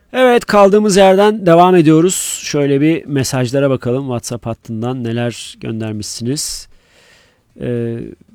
Evet, kaldığımız yerden devam ediyoruz. Şöyle bir mesajlara bakalım. WhatsApp hattından neler göndermişsiniz.